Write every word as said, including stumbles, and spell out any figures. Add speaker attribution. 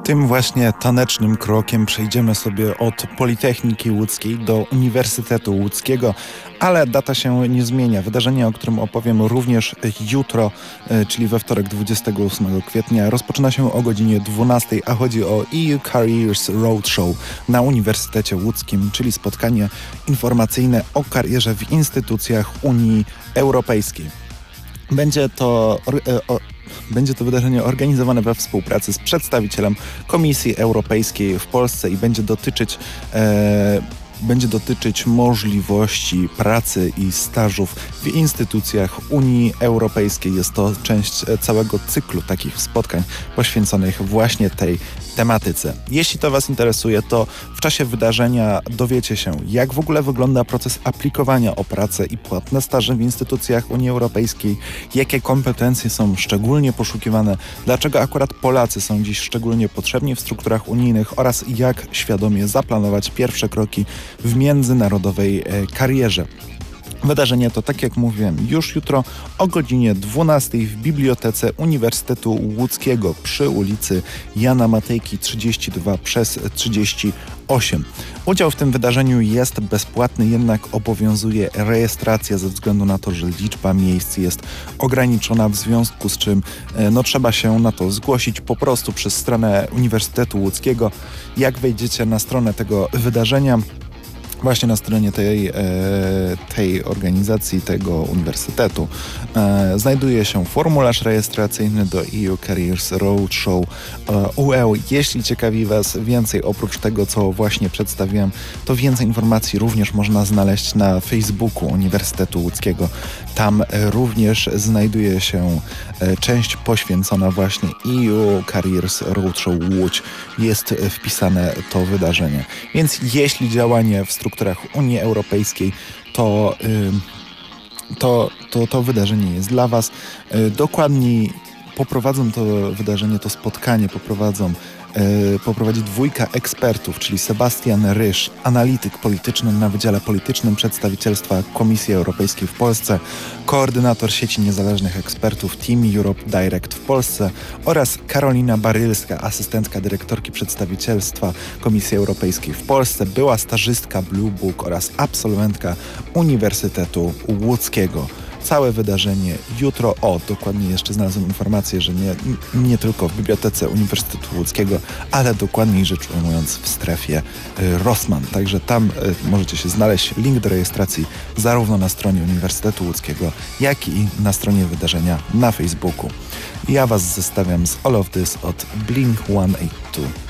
Speaker 1: Tym właśnie tanecznym krokiem przejdziemy sobie od Politechniki Łódzkiej do Uniwersytetu Łódzkiego, ale data się nie zmienia. Wydarzenie, o którym opowiem również jutro, czyli we wtorek dwudziestego ósmego kwietnia, rozpoczyna się o godzinie dwunastej, a chodzi o E U Careers Roadshow na Uniwersytecie Łódzkim, czyli spotkanie informacyjne o karierze w instytucjach Unii Europejskiej. Będzie to... O, Będzie to wydarzenie organizowane we współpracy z przedstawicielem Komisji Europejskiej w Polsce i będzie dotyczyć, e, będzie dotyczyć możliwości pracy i stażów w instytucjach Unii Europejskiej. Jest to część całego cyklu takich spotkań poświęconych właśnie tej tematyce. Jeśli to Was interesuje, to w czasie wydarzenia dowiecie się, jak w ogóle wygląda proces aplikowania o pracę i płatne staże w instytucjach Unii Europejskiej, jakie kompetencje są szczególnie poszukiwane, dlaczego akurat Polacy są dziś szczególnie potrzebni w strukturach unijnych oraz jak świadomie zaplanować pierwsze kroki w międzynarodowej karierze. Wydarzenie to, tak jak mówiłem, już jutro o godzinie dwunastej w Bibliotece Uniwersytetu Łódzkiego przy ulicy Jana Matejki trzydzieści dwa przez trzydzieści osiem. Udział w tym wydarzeniu jest bezpłatny, jednak obowiązuje rejestracja ze względu na to, że liczba miejsc jest ograniczona, w związku z czym no, trzeba się na to zgłosić po prostu przez stronę Uniwersytetu Łódzkiego. Jak wejdziecie na stronę tego wydarzenia, właśnie na stronie tej, e, tej organizacji, tego uniwersytetu e, znajduje się formularz rejestracyjny do E U Careers Roadshow e, U E. Jeśli ciekawi Was więcej oprócz tego, co właśnie przedstawiłem, to więcej informacji również można znaleźć na Facebooku Uniwersytetu Łódzkiego. Tam e, również znajduje się e, część poświęcona właśnie E U Careers Roadshow Łódź. Jest wpisane to wydarzenie. Więc jeśli działanie w strukturach Unii Europejskiej, to, yy, to, to, to wydarzenie jest dla Was. Yy, dokładniej poprowadzą to wydarzenie, to spotkanie poprowadzą Yy, poprowadzi dwójka ekspertów, czyli Sebastian Rysz, analityk polityczny na Wydziale Politycznym Przedstawicielstwa Komisji Europejskiej w Polsce, koordynator sieci niezależnych ekspertów Team Europe Direct w Polsce oraz Karolina Barylska, asystentka dyrektorki przedstawicielstwa Komisji Europejskiej w Polsce, była stażystka Blue Book oraz absolwentka Uniwersytetu Łódzkiego. Całe wydarzenie jutro, o dokładnie jeszcze znalazłem informację, że nie, nie tylko w Bibliotece Uniwersytetu Łódzkiego, ale dokładniej rzecz ujmując w strefie y, Rossmann. Także tam y, możecie się znaleźć link do rejestracji zarówno na stronie Uniwersytetu Łódzkiego, jak i na stronie wydarzenia na Facebooku. Ja Was zostawiam z All of This od Blink sto osiemdziesiąt dwa.